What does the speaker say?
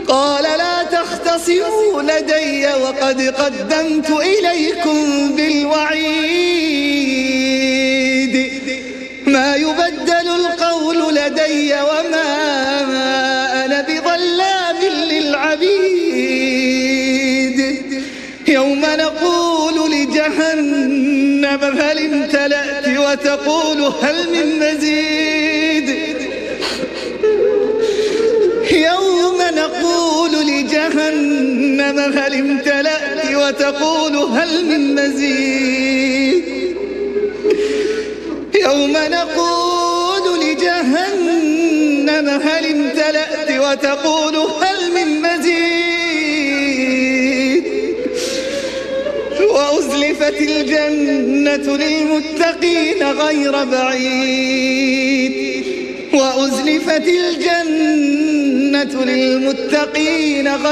قال لا تختصموا لدي وقد قدمت إليكم بالوعيد ما يبدل القول لدي وما أنا بظلام للعبيد يوم نقول لجهنم هل امتلأت وتقول هل من مزيد يوم نقول لجهنم هل امتلأت وتقول هل من مزيد يوم نقول لجهنم هل امتلأت وتقول هل من مزيد وأزلفت الجنة للمتقين غير بعيد وأزلفت الجنة للمتقين غير